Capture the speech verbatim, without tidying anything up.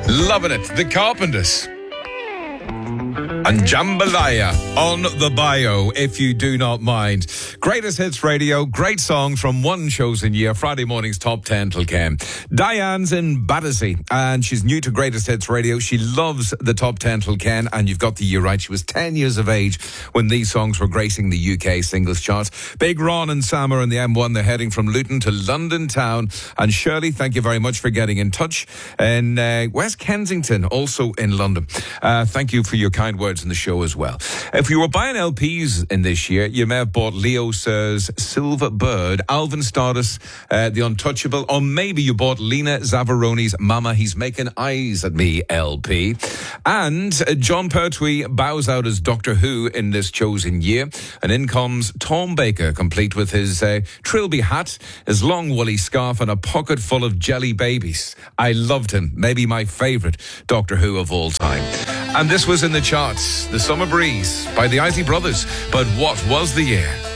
Loving it. The Carpenters. And Jambalaya on the bio, if you do not mind. Greatest Hits Radio, great song from one chosen year, Friday morning's top ten till Ken. Diane's in Battersea, and she's new to Greatest Hits Radio. She loves the top ten till Ken, and you've got the year right. She was ten years of age when these songs were gracing the U K singles charts. Big Ron and Sam are in the M one. They're heading from Luton to London town. And Shirley, thank you very much for getting in touch. In uh, West Kensington, also in London. Uh, thank you for your kind words in the show as well. If you were buying L Ps in this year, you may have bought Leo Sir's Silver Bird, Alvin Stardust, uh, The Untouchable, or maybe you bought Lena Zavaroni's Mama, He's Making Eyes at Me L P. And uh, John Pertwee bows out as Doctor Who in this chosen year. And in comes Tom Baker, complete with his uh, Trilby hat, his long woolly scarf, and a pocket full of jelly babies. I loved him. Maybe my favourite Doctor Who of all time. And this was in the charts, The Summer Breeze by the Isley Brothers. But what was the year?